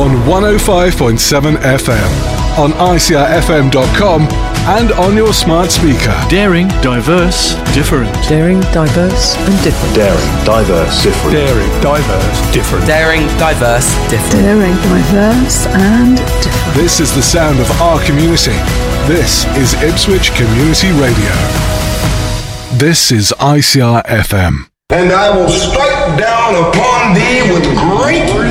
on 105.7 FM, on ICRFM.com, and on your smart speaker. Daring, diverse, different. Daring, diverse, and different. Daring, diverse, different. Daring, diverse, different. Daring, diverse, different. Daring, diverse, and different. This is the sound of our community. This is Ipswich Community Radio. This is ICR FM. And I will strike down upon thee with great